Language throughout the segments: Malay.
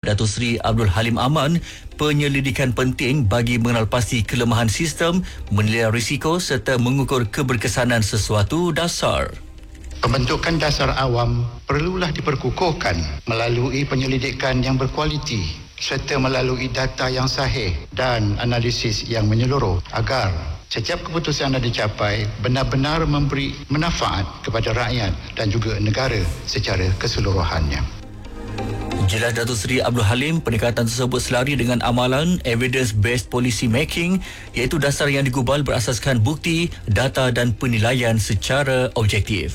Datuk Seri Abdul Halim Aman, penyelidikan penting bagi mengenal pasti kelemahan sistem, menilai risiko serta mengukur keberkesanan sesuatu dasar. Pembentukan dasar awam perlulah diperkukuhkan melalui penyelidikan yang berkualiti serta melalui data yang sahih dan analisis yang menyeluruh agar setiap keputusan yang dicapai benar-benar memberi manfaat kepada rakyat dan juga negara secara keseluruhannya. Jelas Datuk Seri Abdul Halim, pendekatan tersebut selari dengan amalan evidence-based policy making, iaitu dasar yang digubal berasaskan bukti, data dan penilaian secara objektif.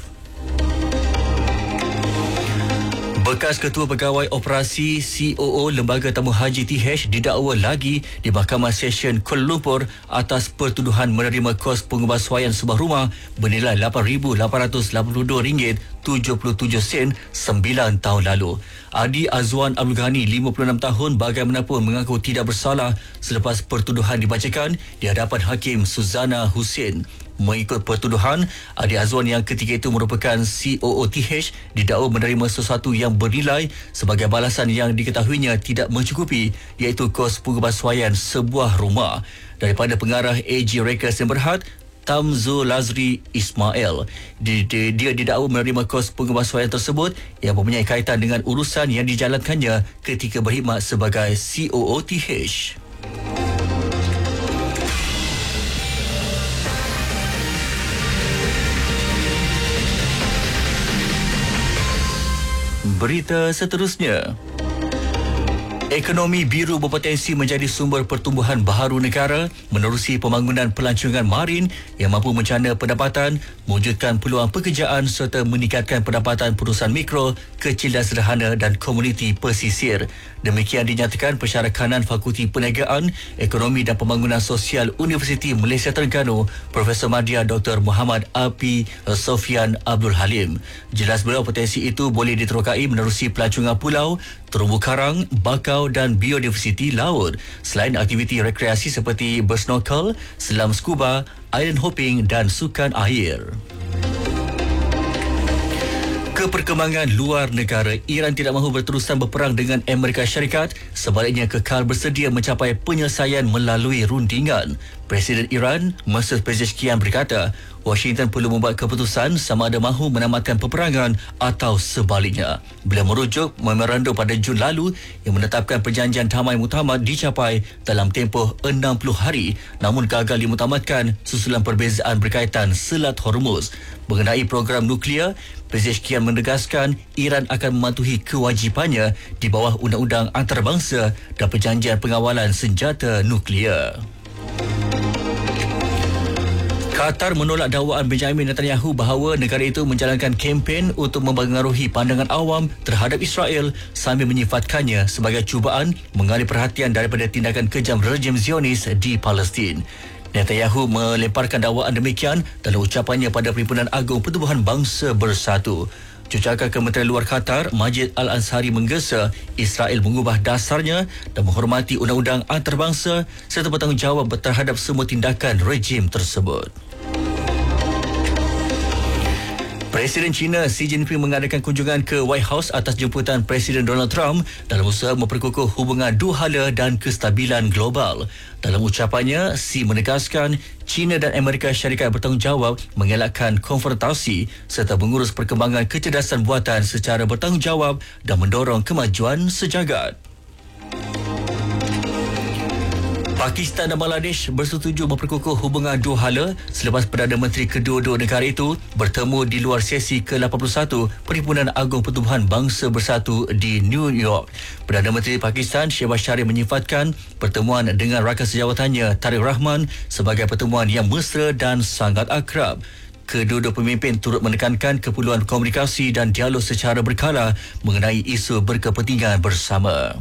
Bekas Ketua Pegawai Operasi COO Lembaga Tamu Haji TH didakwa lagi di Mahkamah Session Kuala Lumpur atas pertuduhan menerima kos pengubahsuaian sebuah rumah bernilai RM8,882.77 9 tahun lalu. Adi Azwan Abdul Ghani, 56 tahun, bagaimanapun mengaku tidak bersalah selepas pertuduhan dibacakan di hadapan Hakim Suzana Hussein. Mengikut pertuduhan, Adi Azwan yang ketika itu merupakan COOTH didakwa menerima sesuatu yang bernilai sebagai balasan yang diketahuinya tidak mencukupi, iaitu kos pengubahsuaian sebuah rumah. Daripada pengarah AG Rekas yang Berhad, Tamzul Lazri Ismail, dia didakwa menerima kos pengubahsuaian tersebut yang mempunyai kaitan dengan urusan yang dijalankannya ketika berkhidmat sebagai COOTH. Berita seterusnya. Ekonomi biru berpotensi menjadi sumber pertumbuhan baharu negara menerusi pembangunan pelancongan marin yang mampu menjana pendapatan, mewujudkan peluang pekerjaan serta meningkatkan pendapatan perusahaan mikro, kecil dan sederhana dan komuniti pesisir. Demikian dinyatakan Pensyarah Kanan Fakulti Perniagaan, Ekonomi dan Pembangunan Sosial Universiti Malaysia Terengganu, Profesor Madya Dr. Muhammad Api Sofian Abdul Halim. Jelas beliau potensi itu boleh diterokai menerusi pelancongan pulau, terumbu karang, bakau dan biodiversiti laut, selain aktiviti rekreasi seperti bersnorkel, selam scuba, island hopping dan sukan air. Keperkembangan luar negara, Iran tidak mahu berterusan berperang dengan Amerika Syarikat, sebaliknya kekal bersedia mencapai penyelesaian melalui rundingan. Presiden Iran, Masud Pezeshkian berkata, Washington perlu membuat keputusan sama ada mahu menamatkan peperangan atau sebaliknya. Beliau merujuk memorandum pada Jun lalu yang menetapkan perjanjian damai muktamad dicapai dalam tempoh 60 hari namun gagal dimuktamadkan susulan perbezaan berkaitan Selat Hormuz. Mengenai program nuklear, Pezeshkian menegaskan Iran akan mematuhi kewajipannya di bawah undang-undang antarabangsa dan perjanjian pengawalan senjata nuklear. Qatar menolak dakwaan Benjamin Netanyahu bahawa negara itu menjalankan kempen untuk mempengaruhi pandangan awam terhadap Israel sambil menyifatkannya sebagai cubaan mengalih perhatian daripada tindakan kejam rejim Zionis di Palestin. Netanyahu melemparkan dakwaan demikian dalam ucapannya pada Perhimpunan Agung Pertubuhan Bangsa Bersatu. Jurucakap Kementerian Luar Qatar, Majid Al-Ansari, menggesa Israel mengubah dasarnya dan menghormati undang-undang antarabangsa serta bertanggungjawab terhadap semua tindakan rejim tersebut. Presiden China Xi Jinping mengadakan kunjungan ke White House atas jemputan Presiden Donald Trump dalam usaha memperkukuh hubungan dua hala dan kestabilan global. Dalam ucapannya, Xi menegaskan China dan Amerika Syarikat bertanggungjawab mengelakkan konfrontasi serta mengurus perkembangan kecerdasan buatan secara bertanggungjawab dan mendorong kemajuan sejagat. Pakistan dan Bangladesh bersetuju memperkukuh hubungan dua hala selepas Perdana Menteri kedua-dua negara itu bertemu di luar sesi ke-81 Perhimpunan Agung Pertubuhan Bangsa Bersatu di New York. Perdana Menteri Pakistan Shehbaz Sharif menyifatkan pertemuan dengan rakan sejawatannya Tariq Rahman sebagai pertemuan yang mesra dan sangat akrab. Kedua-dua pemimpin turut menekankan keperluan komunikasi dan dialog secara berkala mengenai isu berkepentingan bersama.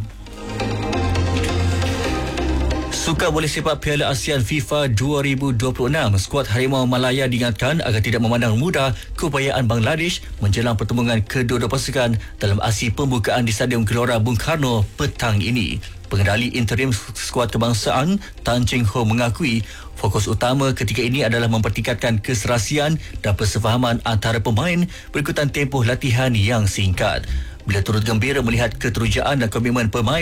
Sukan bola sepak Piala ASEAN FIFA 2026, skuad Harimau Malaya diingatkan agar tidak memandang mudah keupayaan Bangladesh menjelang pertembungan kedua-dua pasukan dalam aksi pembukaan di Stadium Gelora Bung Karno petang ini. Pengendali interim skuad kebangsaan Tan Cheng Ho mengakui fokus utama ketika ini adalah mempertingkatkan keserasian dan persefahaman antara pemain berikutan tempoh latihan yang singkat. Beliau turut gembira melihat keterujaan dan komitmen pemain